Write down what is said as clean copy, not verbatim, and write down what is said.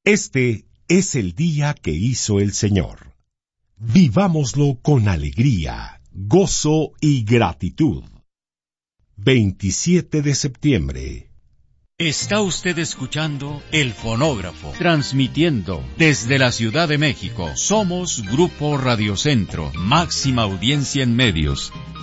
Este es el día que hizo el Señor. Vivámoslo con alegría, gozo y gratitud. 27 de septiembre. Está usted escuchando El Fonógrafo, transmitiendo desde la Ciudad de México. Somos Grupo Radio Centro, máxima audiencia en medios.